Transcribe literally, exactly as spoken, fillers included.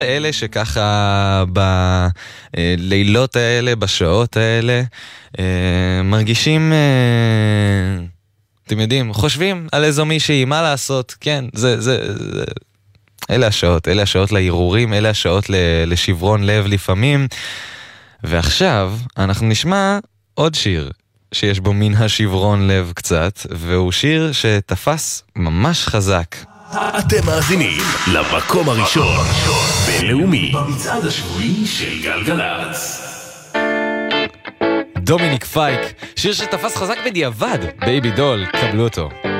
אלה שככה בלילות האלה, בשעות האלה, מרגישים, אתם יודעים, חושבים על איזו מישהי, מה לעשות, כן, זה, זה, זה, אלה השעות, אלה השעות להירורים, אלה השעות לשברון לב לפעמים. ועכשיו אנחנו נשמע עוד שיר שיש בו מן השברון לב קצת, והוא שיר שתפס ממש חזק. אתם מאזינים למקום הראשון בינלאומי במצעד השבועי של גלגלצ. דומיניק פייק, שיר שתפס חזק בדיעבד. בייבי דול, קבלו אותו.